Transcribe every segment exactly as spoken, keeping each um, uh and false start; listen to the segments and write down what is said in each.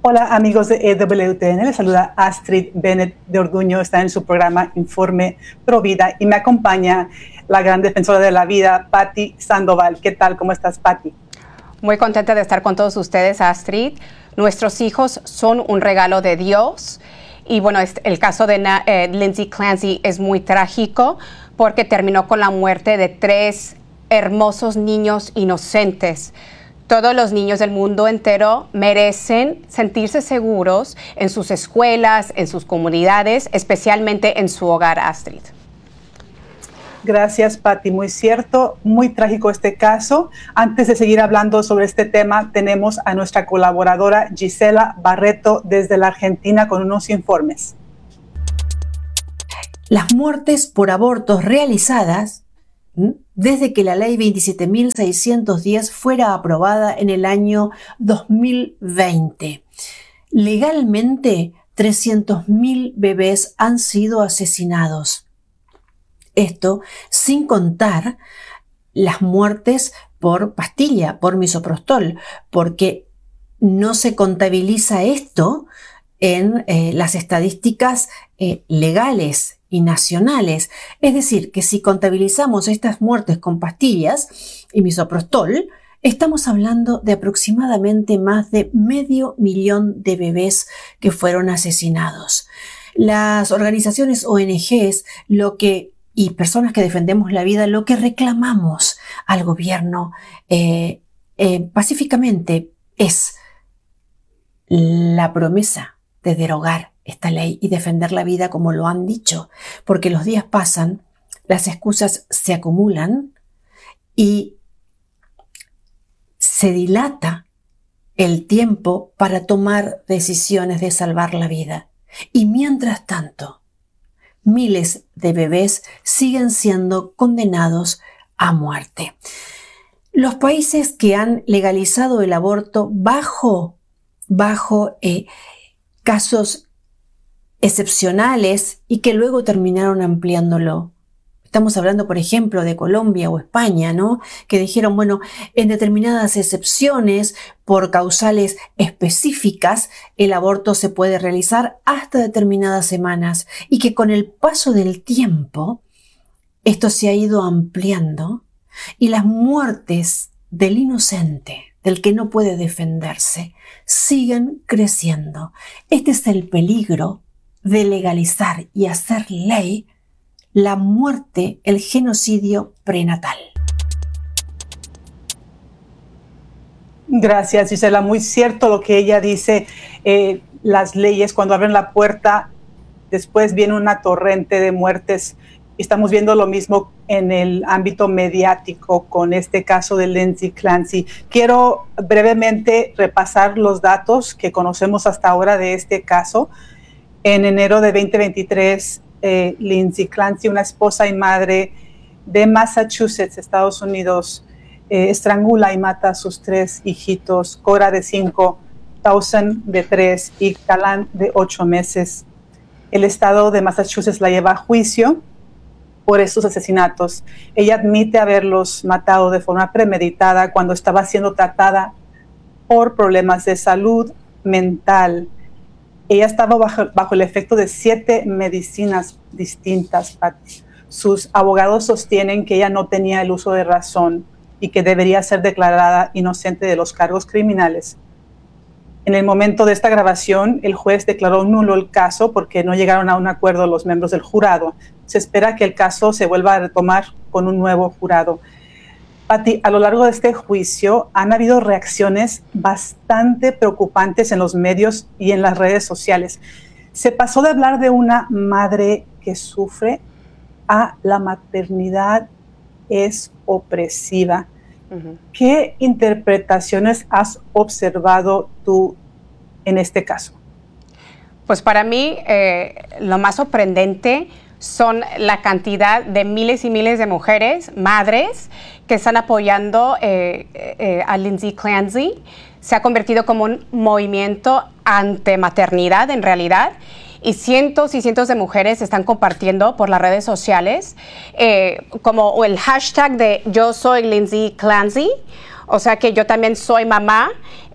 Hola amigos de E W T N, les saluda Astrid Bennett de Orduño, está en su programa Informe Pro Vida y me acompaña la gran defensora de la vida, Patti Sandoval. ¿Qué tal? ¿Cómo estás, Patti? Muy contenta de estar con todos ustedes, Astrid. Nuestros hijos son un regalo de Dios y bueno, el caso de eh, Lindsay Clancy es muy trágico porque terminó con la muerte de tres hermosos niños inocentes. Todos los niños del mundo entero merecen sentirse seguros en sus escuelas, en sus comunidades, especialmente en su hogar, Astrid. Gracias, Patti. Muy cierto, muy trágico este caso. Antes de seguir hablando sobre este tema, tenemos a nuestra colaboradora Gisela Barreto desde la Argentina con unos informes. Las muertes por abortos realizadas desde que la ley veintisiete mil seiscientos diez fuera aprobada en el año dos mil veinte. Legalmente, trescientos mil bebés han sido asesinados. Esto sin contar las muertes por pastilla, por misoprostol, porque no se contabiliza esto en eh, las estadísticas eh, legales y nacionales. Es decir, que si contabilizamos estas muertes con pastillas y misoprostol, estamos hablando de aproximadamente más de medio millón de bebés que fueron asesinados. Las organizaciones O N Ges lo que, y personas que defendemos la vida, lo que reclamamos al gobierno eh, eh, pacíficamente es la promesa de derogar esta ley y defender la vida como lo han dicho, porque los días pasan, las excusas se acumulan y se dilata el tiempo para tomar decisiones de salvar la vida. Y mientras tanto, miles de bebés siguen siendo condenados a muerte. Los países que han legalizado el aborto bajo, bajo eh, casos excepcionales y que luego terminaron ampliándolo. Estamos hablando, por ejemplo, de Colombia o España, ¿no? Que dijeron, bueno, en determinadas excepciones, por causales específicas, el aborto se puede realizar hasta determinadas semanas y que con el paso del tiempo, esto se ha ido ampliando y las muertes del inocente, del que no puede defenderse, siguen creciendo. Este es el peligro de legalizar y hacer ley la muerte, el genocidio prenatal. Gracias, Gisela. Muy cierto lo que ella dice. Eh, las leyes, cuando abren la puerta, después viene una torrente de muertes. Estamos viendo lo mismo en el ámbito mediático con este caso de Lindsay Clancy. Quiero brevemente repasar los datos que conocemos hasta ahora de este caso. En enero de veinte veintitrés, eh, Lindsay Clancy, una esposa y madre de Massachusetts, Estados Unidos, eh, estrangula y mata a sus tres hijitos, Cora de cinco, Dawson de tres y Callan de ocho meses. El estado de Massachusetts la lleva a juicio por estos asesinatos. Ella admite haberlos matado de forma premeditada cuando estaba siendo tratada por problemas de salud mental. Ella estaba bajo, bajo el efecto de siete medicinas distintas, Patti. Sus abogados sostienen que ella no tenía el uso de razón y que debería ser declarada inocente de los cargos criminales. En el momento de esta grabación, el juez declaró nulo el caso porque no llegaron a un acuerdo los miembros del jurado. Se espera que el caso se vuelva a retomar con un nuevo jurado. Patti, a lo largo de este juicio han habido reacciones bastante preocupantes en los medios y en las redes sociales. Se pasó de hablar de una madre que sufre a la maternidad es opresiva. Uh-huh. ¿Qué interpretaciones has observado tú en este caso? Pues para mí eh, lo más sorprendente son la cantidad de miles y miles de mujeres, madres, que están apoyando eh, eh, a Lindsay Clancy. Se ha convertido como un movimiento anti-maternidad en realidad. Y cientos y cientos de mujeres están compartiendo por las redes sociales eh, como el hashtag de Yo soy Lindsay Clancy O sea que yo también soy mamá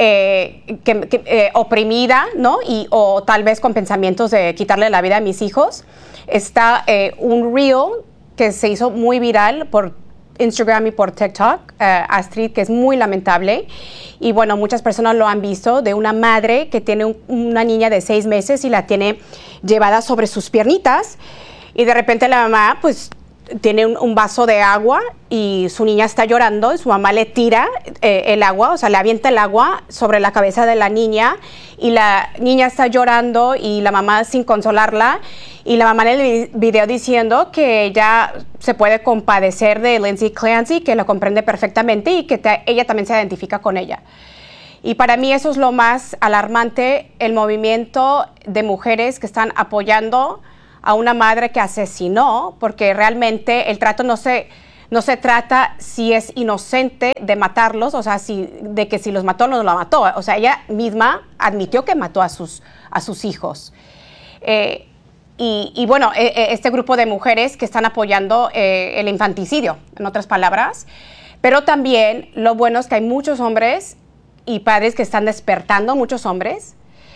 eh, que, que, eh, oprimida, ¿no? Y, o tal vez con pensamientos de quitarle la vida a mis hijos. Está eh, un reel que se hizo muy viral por Instagram y por TikTok, uh, Astrid, que es muy lamentable. Y bueno, muchas personas lo han visto, de una madre que tiene un, una niña de seis meses y la tiene llevada sobre sus piernitas. Y de repente la mamá, pues, tiene un, un vaso de agua y su niña está llorando y su mamá le tira eh, el agua, o sea, le avienta el agua sobre la cabeza de la niña y la niña está llorando y la mamá sin consolarla y la mamá en el video diciendo que ella se puede compadecer de Lindsay Clancy, que la comprende perfectamente y que te, ella también se identifica con ella. Y para mí eso es lo más alarmante, el movimiento de mujeres que están apoyando a una madre que asesinó, porque realmente el trato no se, no se trata si es inocente de matarlos, o sea, si, de que si los mató no los mató. O sea, ella misma admitió que mató a sus, a sus hijos. Eh, y, y bueno, eh, este grupo de mujeres que están apoyando eh, el infanticidio, en otras palabras, pero también lo bueno es que hay muchos hombres y padres que están despertando, muchos hombres,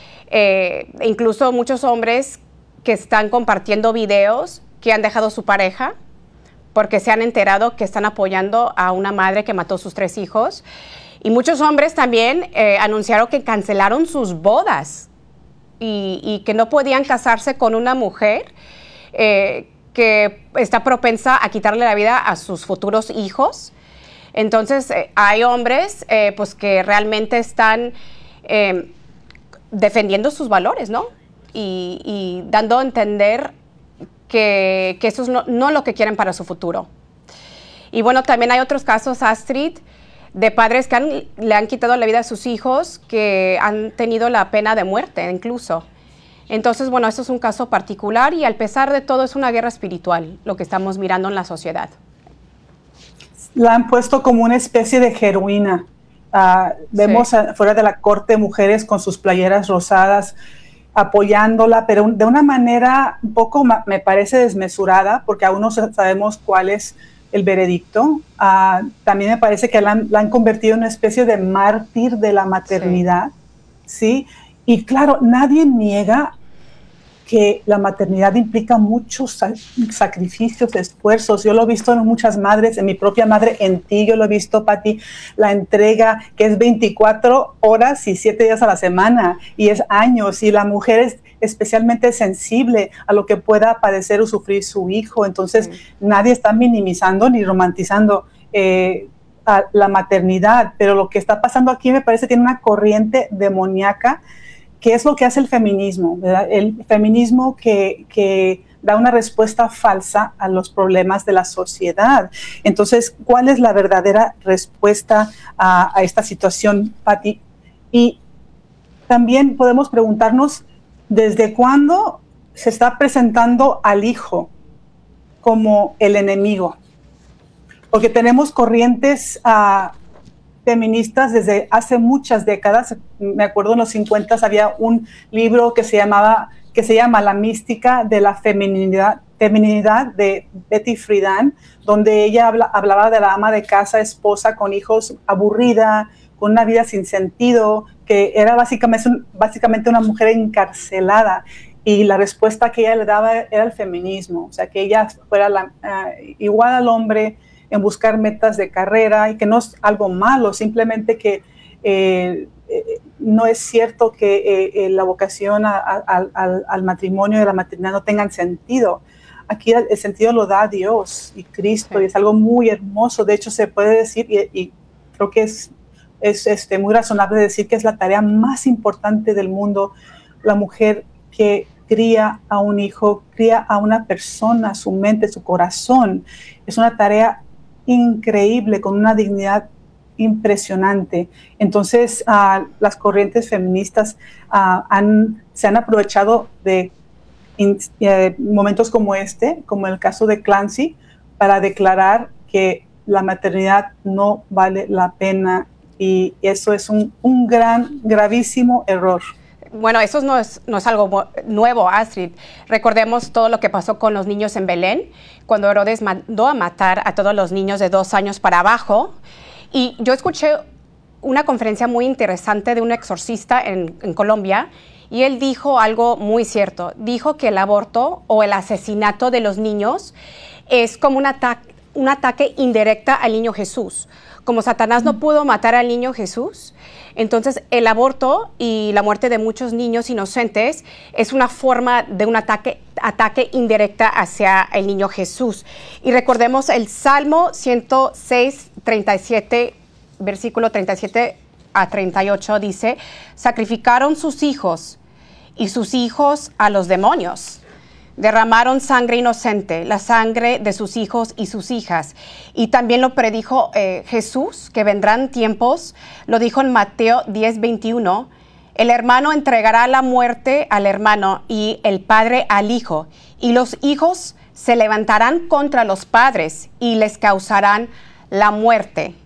eh, incluso muchos hombres que están compartiendo videos que han dejado su pareja porque se han enterado que están apoyando a una madre que mató a sus tres hijos. Y muchos hombres también eh, anunciaron que cancelaron sus bodas y, y que no podían casarse con una mujer eh, que está propensa a quitarle la vida a sus futuros hijos. Entonces, eh, hay hombres eh, pues que realmente están eh, defendiendo sus valores, ¿no? Y, y dando a entender que, que eso es no, no lo que quieren para su futuro. Y bueno, también hay otros casos, Astrid, de padres que han, le han quitado la vida a sus hijos, que han tenido la pena de muerte incluso. Entonces, bueno, esto es un caso particular y, al pesar de todo, es una guerra espiritual lo que estamos mirando en la sociedad. La han puesto como una especie de heroína. Uh, vemos sí. Fuera de la corte mujeres con sus playeras rosadas apoyándola, pero de una manera un poco, me parece, desmesurada, porque aún no sabemos cuál es el veredicto. Uh, también me parece que la han, la han convertido en una especie de mártir de la maternidad, ¿sí? ¿sí? Y claro, nadie niega que la maternidad implica muchos sacrificios, esfuerzos. Yo lo he visto en muchas madres, en mi propia madre, en ti, yo lo he visto, Pati, la entrega que es veinticuatro horas y siete días a la semana, y es años, y la mujer es especialmente sensible a lo que pueda padecer o sufrir su hijo. Entonces, sí. nadie está minimizando ni romantizando eh, a la maternidad, pero lo que está pasando aquí me parece que tiene una corriente demoníaca. ¿Qué es lo que hace el feminismo? ¿verdad? El feminismo que, que da una respuesta falsa a los problemas de la sociedad. Entonces, ¿cuál es la verdadera respuesta a, a esta situación, Pati? Y también podemos preguntarnos, ¿desde cuándo se está presentando al hijo como el enemigo? Porque tenemos corrientes uh, feministas desde hace muchas décadas. Me acuerdo en los cincuenta había un libro que se llamaba que se llama La mística de la feminidad, feminidad de Betty Friedan, donde ella habla, hablaba de la ama de casa, esposa con hijos, aburrida, con una vida sin sentido, que era básicamente, básicamente una mujer encarcelada, y la respuesta que ella le daba era el feminismo, o sea, que ella fuera la, uh, igual al hombre, en buscar metas de carrera, y que no es algo malo, simplemente que eh, eh, no es cierto que eh, la vocación a, a, al, al matrimonio y a la maternidad no tengan sentido. Aquí el, el sentido lo da Dios y Cristo, sí. y es algo muy hermoso. De hecho, se puede decir, y, y creo que es, es este, muy razonable decir que es la tarea más importante del mundo, la mujer que cría a un hijo, cría a una persona, su mente, su corazón. Es una tarea increíble, con una dignidad impresionante. Entonces, uh, las corrientes feministas uh, han, se han aprovechado de in, uh, momentos como este, como el caso de Clancy, para declarar que la maternidad no vale la pena, y eso es un, un gran, gravísimo error. Bueno, eso no es, no es algo nuevo, Astrid. Recordemos todo lo que pasó con los niños en Belén, cuando Herodes mandó a matar a todos los niños de dos años para abajo. Y yo escuché una conferencia muy interesante de un exorcista en, en Colombia, y él dijo algo muy cierto. Dijo que el aborto o el asesinato de los niños es como un, ata- un ataque indirecta al niño Jesús. Como Satanás no pudo matar al niño Jesús, entonces el aborto y la muerte de muchos niños inocentes es una forma de un ataque, ataque indirecta hacia el niño Jesús. Y recordemos el Salmo ciento seis, treinta y siete, versículo treinta y siete a treinta y ocho, dice: sacrificaron sus hijos y sus hijos a los demonios. Derramaron sangre inocente, la sangre de sus hijos y sus hijas. Y también lo predijo eh, Jesús, que vendrán tiempos, lo dijo en Mateo diez, veintiuno, el hermano entregará la muerte al hermano y el padre al hijo, y los hijos se levantarán contra los padres y les causarán la muerte.